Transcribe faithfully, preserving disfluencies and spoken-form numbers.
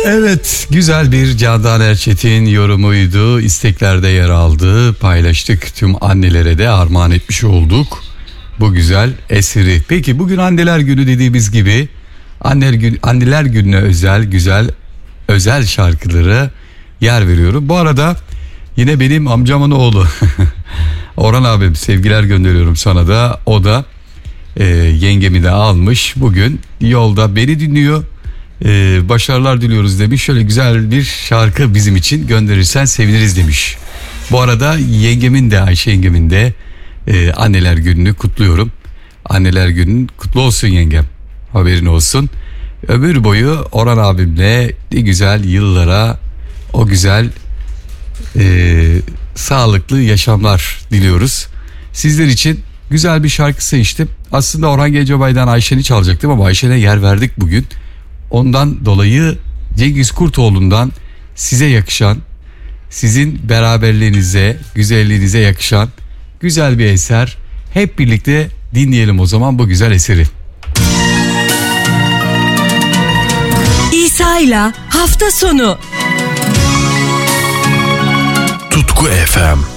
Evet, güzel bir Candan Erçetin yorumuydu. İsteklerde yer aldı. Paylaştık. Tüm annelere de armağan etmiş olduk bu güzel eseri. Peki bugün anneler günü dediğimiz gibi anneler, gün, anneler gününe özel güzel özel şarkılara yer veriyorum. Bu arada yine benim amcamın oğlu Orhan abim, sevgiler gönderiyorum sana da. O da e, yengemi de almış. Bugün yolda beni dinliyor. Ee, başarılar diliyoruz demiş. Şöyle güzel bir şarkı bizim için gönderirsen seviniriz demiş. Bu arada yengemin de, Ayşe yengemin de e, anneler gününü kutluyorum. Anneler günün kutlu olsun yengem. Haberin olsun. Ömür boyu Orhan abimle ne güzel yıllara, o güzel e, sağlıklı yaşamlar diliyoruz. Sizler için güzel bir şarkı seçtim. Aslında Orhan Gencebay'dan Ayşe'ni çalacaktım ama Ayşe'ne yer verdik bugün. Ondan dolayı Cengiz Kurtoğlu'ndan size yakışan, sizin beraberliğinize, güzelliğinize yakışan güzel bir eser. Hep birlikte dinleyelim o zaman bu güzel eseri. İsa'yla hafta sonu. Tutku F M.